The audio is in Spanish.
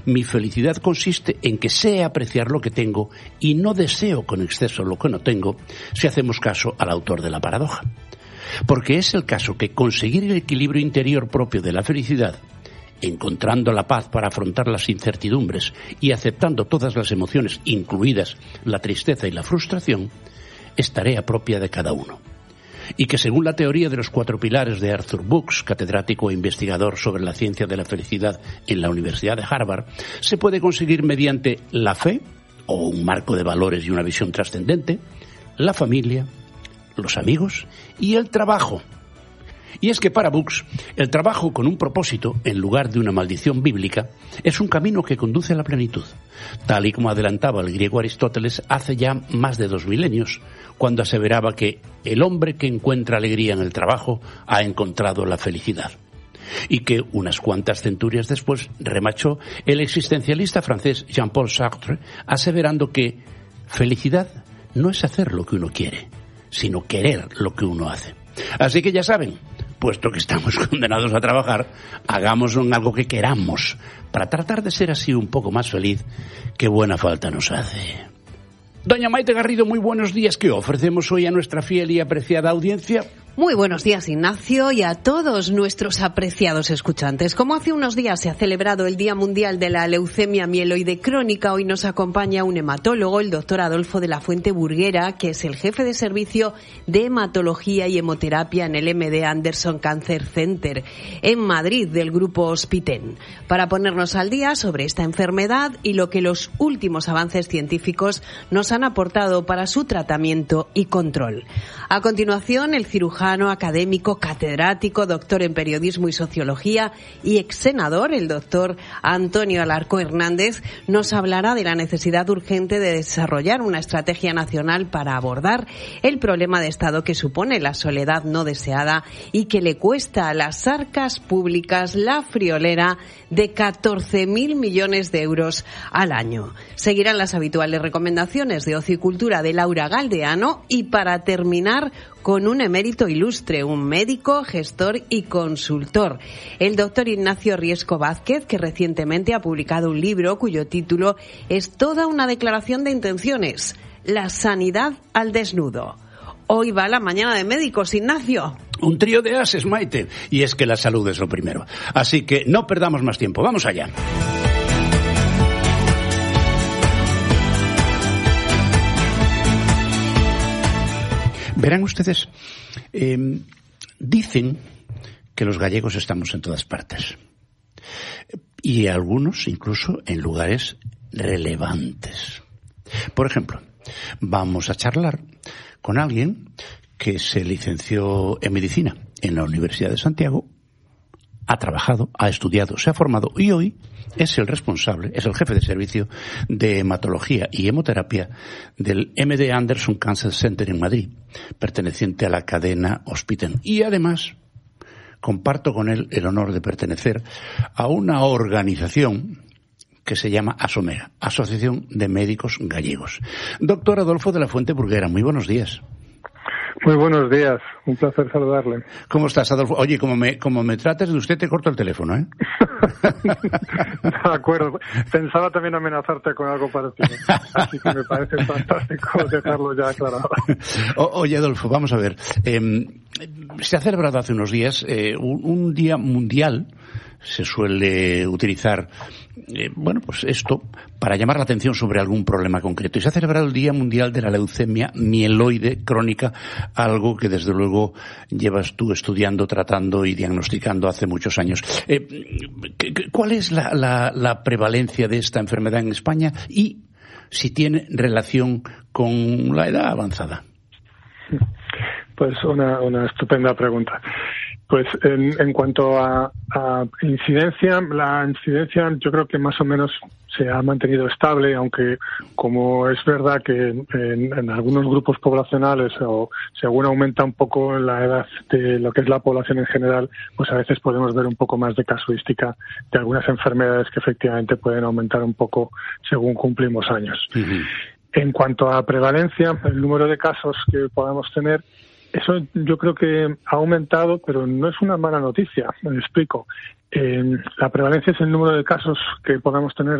Mi felicidad consiste en que sé apreciar lo que tengo y no deseo con exceso lo que no tengo, si hacemos caso al autor de la paradoja. Porque es el caso que conseguir el equilibrio interior propio de la felicidad, encontrando la paz para afrontar las incertidumbres y aceptando todas las emociones, incluidas la tristeza y la frustración, es tarea propia de cada uno. Y que según la teoría de los 4 pilares de Arthur Brooks, catedrático e investigador sobre la ciencia de la felicidad en la Universidad de Harvard, se puede conseguir mediante la fe, o un marco de valores y una visión trascendente, la familia, los amigos y el trabajo. Y es que para Brooks, el trabajo con un propósito, en lugar de una maldición bíblica, es un camino que conduce a la plenitud, tal y como adelantaba el griego Aristóteles hace ya más de 2 milenios, cuando aseveraba que el hombre que encuentra alegría en el trabajo ha encontrado la felicidad. Y que unas cuantas centurias después remachó el existencialista francés Jean-Paul Sartre, aseverando que felicidad no es hacer lo que uno quiere, sino querer lo que uno hace. Así que ya saben, puesto que estamos condenados a trabajar, hagamos algo que queramos, para tratar de ser así un poco más feliz, que buena falta nos hace. Doña Maite Garrido, muy buenos días. ¿Qué ofrecemos hoy a nuestra fiel y apreciada audiencia? Muy buenos días, Ignacio, y a todos nuestros apreciados escuchantes. Como hace unos días se ha celebrado el Día Mundial de la Leucemia Mieloide Crónica, hoy nos acompaña un hematólogo, el doctor Adolfo de la Fuente Burguera, que es el jefe de servicio de hematología y hemoterapia en el MD Anderson Cancer Center en Madrid, del grupo Hospiten, para ponernos al día sobre esta enfermedad y lo que los últimos avances científicos nos han aportado para su tratamiento y control. A continuación, el cirujano académico, catedrático, doctor en periodismo y sociología y ex senador, el doctor Antonio Alarcó Hernández, nos hablará de la necesidad urgente de desarrollar una estrategia nacional para abordar el problema de Estado que supone la soledad no deseada y que le cuesta a las arcas públicas la friolera de 14.000 millones de euros al año. Seguirán las habituales recomendaciones de ocio y cultura de Laura Galdeano y, para terminar, con un emérito ilustre, un médico, gestor y consultor, el doctor Ignacio Riesco Vázquez, que recientemente ha publicado un libro cuyo título es toda una declaración de intenciones: la sanidad al desnudo. Hoy va la mañana de médicos, Ignacio. Un trío de ases, Maite, y es que la salud es lo primero. Así que no perdamos más tiempo, vamos allá. Verán ustedes, dicen que los gallegos estamos en todas partes. Y algunos incluso en lugares relevantes. Por ejemplo, vamos a charlar con alguien que se licenció en medicina en la Universidad de Santiago, ha trabajado, ha estudiado, se ha formado y hoy es el responsable, es el jefe de servicio de hematología y hemoterapia del MD Anderson Cancer Center en Madrid, perteneciente a la cadena Hospiten. Y además comparto con él el honor de pertenecer a una organización que se llama ASOMEGA, Asociación de Médicos Gallegos. Doctor Adolfo de la Fuente Burguera, muy buenos días. Muy buenos días, un placer saludarle. ¿Cómo estás, Adolfo? Oye, como me trates de usted, te corto el teléfono, ¿eh? De acuerdo, pensaba también amenazarte con algo parecido, así que me parece fantástico dejarlo ya aclarado. Oye, Adolfo, vamos a ver, se ha celebrado hace unos días un día mundial. Se suele utilizar, pues esto, para llamar la atención sobre algún problema concreto. Y se ha celebrado el Día Mundial de la Leucemia Mieloide Crónica, algo que desde luego llevas tú estudiando, tratando y diagnosticando hace muchos años. ¿Cuál es la prevalencia de esta enfermedad en España y si tiene relación con la edad avanzada? Pues una estupenda pregunta. Pues en cuanto a incidencia, la incidencia yo creo que más o menos se ha mantenido estable, aunque como es verdad que en algunos grupos poblacionales o según aumenta un poco la edad de lo que es la población en general, pues a veces podemos ver un poco más de casuística de algunas enfermedades que efectivamente pueden aumentar un poco según cumplimos años. Uh-huh. En cuanto a prevalencia, el número de casos que podemos tener, Eso yo creo que ha aumentado, pero no es una mala noticia. Me explico. La prevalencia es el número de casos que podamos tener